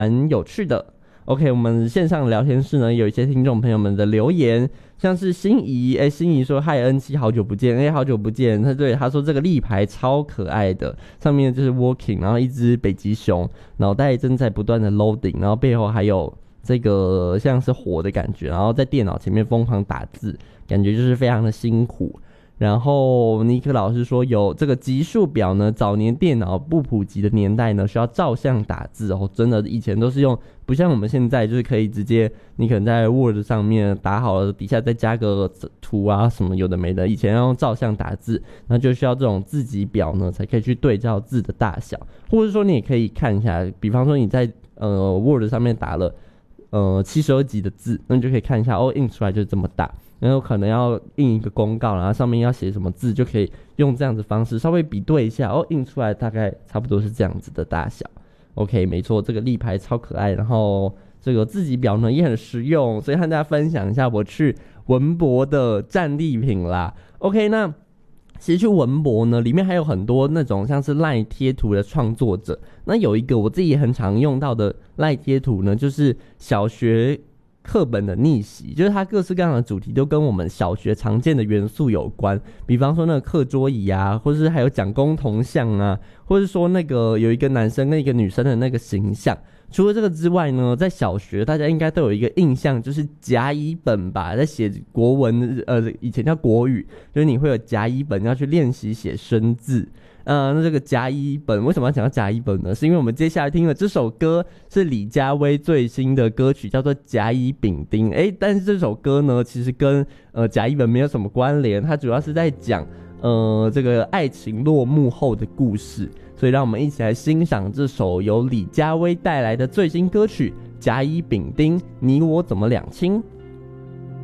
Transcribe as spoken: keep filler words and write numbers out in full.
蛮有趣的。OK， 我们线上聊天室呢有一些听众朋友们的留言，像是心仪，哎，心仪说嗨恩七好久不见，哎，好久不见，他对他说这个立牌超可爱的，上面就是 walking， 然后一只北极熊，脑袋正在不断的 loading， 然后背后还有这个像是火的感觉，然后在电脑前面疯狂打字，感觉就是非常的辛苦。然后尼克老师说有这个级数表呢，早年电脑不普及的年代呢，需要照相打字哦，真的以前都是用，不像我们现在就是可以直接，你可能在 Word 上面打好了，底下再加个图啊什么有的没的，以前要用照相打字，那就需要这种字级表呢，才可以去对照字的大小，或者说你也可以看一下，比方说你在呃 Word 上面打了呃七十二级的字，那你就可以看一下哦，印出来就是这么大。然后可能要印一个公告，然后上面要写什么字，就可以用这样子方式稍微比对一下，哦，印出来大概差不多是这样子的大小。OK， 没错，这个立牌超可爱，然后这个字级表呢也很实用，所以和大家分享一下我去文博的战利品啦。OK， 那其实去文博呢，里面还有很多那种像是LINE贴图的创作者。那有一个我自己也很常用到的LINE贴图呢，就是小学课本的逆袭，就是它各式各样的主题都跟我们小学常见的元素有关，比方说那个课桌椅啊，或是还有蒋公铜像啊，或是说那个有一个男生跟一个女生的那个形象。除了这个之外呢，在小学大家应该都有一个印象，就是甲乙本吧，在写国文，呃，以前叫国语，就是你会有甲乙本要去练习写生字。呃，那这个甲乙本为什么要讲到甲乙本呢？是因为我们接下来听的这首歌是李佳薇最新的歌曲，叫做《甲乙丙丁》。哎，但是这首歌呢，其实跟呃甲乙本没有什么关联，它主要是在讲呃这个爱情落幕后的故事。所以让我们一起来欣赏这首由李佳薇带来的最新歌曲《甲乙丙丁》，你我怎么两清？